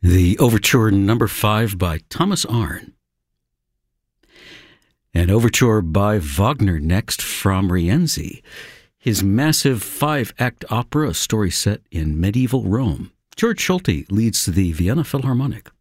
The Overture Number 5 by Thomas Arne. An overture by Wagner next from Rienzi, his massive 5-act opera, a story set in medieval Rome. George Solti leads the Vienna Philharmonic.